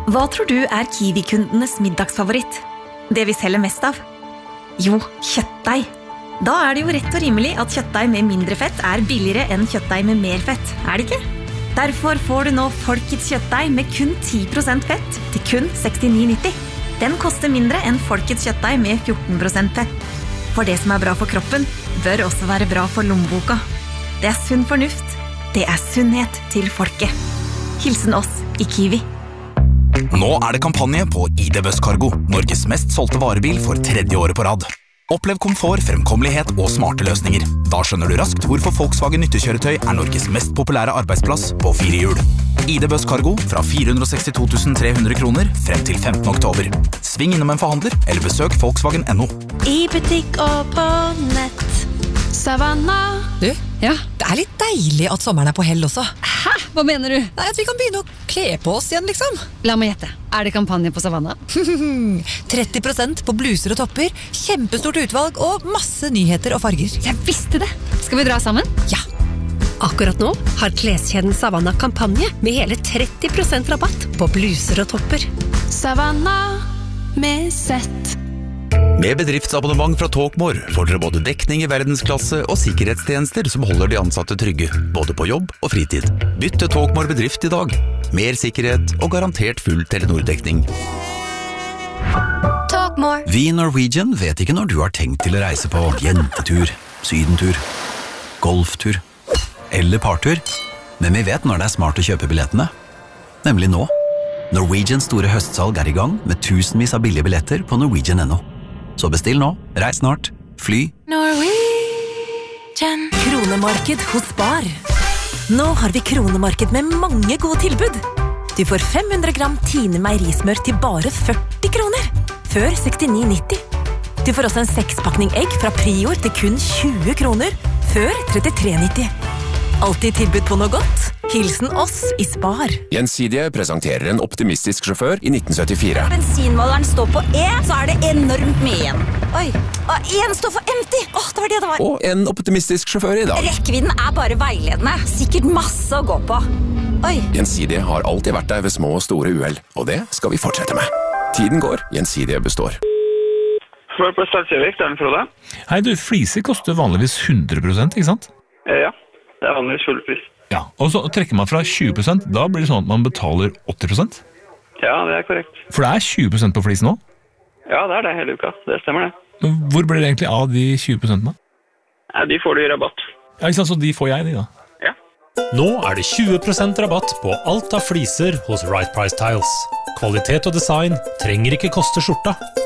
Hva tror du Kiwi-kundenes middagsfavoritt? Det vi selger mest av? Jo, kjøttdeig. Da det jo rett og rimelig at kjøttdeig med mindre fett billigere enn kjøttdeig med mer fett, det ikke? Derfor får du nå Folkets kjøttdeig med kun 10% fett til kun 69,90. Den koster mindre enn Folkets kjøttdeig med 14% fett. For det som bra for kroppen, bør også være bra for lommeboka. Det sunn fornuft. Det sunnhet til folket. Hilsen oss I Kiwi. Nå det kampanje på ID Buzz Cargo, Norges mest solgte varebil for 3. året på rad. Opplev komfort, fremkommelighet og smarte løsninger. Da skjønner du raskt hvorfor Volkswagen nyttekjøretøy Norges mest populære arbeidsplass på 4 hjul. ID Buzz Cargo fra 462 300 frem til 15. oktober. Sving innom en forhandler eller besøk Volkswagen.no. I butikk og på nett. Savannah. Du, ja, det litt deilig at sommeren på hell også. Hæ? Hva mener du? Nei, at vi kan begynne å kle på oss igjen, liksom. La meg gjette. Det kampanje på Savannah? 30% på bluser og topper, kjempestort utvalg og masse nyheter og farger. Jeg visste det! Skal vi dra sammen? Ja. Akkurat nå har kleskjeden Savannah kampanje med hele 30% rabatt på bluser og topper. Savannah med sett. Med bedriftsabonnement fra Talkmore får dere både dekning I verdensklasse og sikkerhetstjenester som holder de ansatte trygge, både på jobb og fritid. Bytt til Talkmore bedrift I dag. Mer sikkerhet og garantert full Telenor-dekning. Talkmore. Vi I Norwegian vet ikke når du har tenkt til å reise på jentetur, sydentur, golftur eller partur, men vi vet når det smart å kjøpe billettene. Nemlig nå. Norwegians store høstsalg I gang med tusenvis av billige billetter på Norwegian.no. Så bestill nå, reis snart, fly. Norwegian. Kronemarked hos Spar. Nå har vi kronemarked med mange gode tilbud. Du får 500 gram Tine meierismør til bare 40 kroner, før 69,90. Du får også en 6-pakning egg fra Prior til kun 20 kroner, før 33,90. Alltid tilbud på noe godt. Hilsen oss I Spar. Gjensidige presenterer en optimistisk sjåfør I 1974. Bensinmåleren står på E, så det enormt mye igjen. Oi, og en står for empty. Det var det det var. Og en optimistisk sjåfør I dag. Rekkevidden bare veiledende. Sikkert masse å gå på. Oi. Gjensidige har alltid vært der ved små og store uheld, og det skal vi fortsette med. Tiden går, Gjensidige består. Spør på Startsjøvik, det Frode. Hei du, fliser koster vanligvis 100%, ikke sant? Ja, det vanligvis full pris. Ja, og så trekker man fra 20%, da blir det sånn at man betaler 80%? Ja, det korrekt. For det 20% på flisen nå? Ja, det det hele uka, det stemmer det. Men hvor blir det egentlig av de 20% da? Ja, de får du I rabatt. Ja, ikke sant, så de får jeg de da? Ja. Nå det 20% rabatt på alt av fliser hos Right Price Tiles. Kvalitet og design trenger ikke koste skjorta.